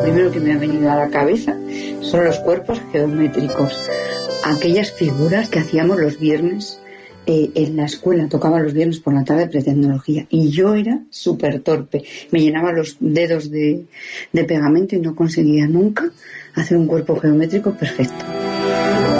primero que me ha venido a la cabeza son los cuerpos geométricos. Aquellas figuras que hacíamos los viernes en la escuela, tocaba los viernes por la tarde pretecnología, y yo era súper torpe. Me llenaba los dedos de pegamento y no conseguía nunca hacer un cuerpo geométrico perfecto.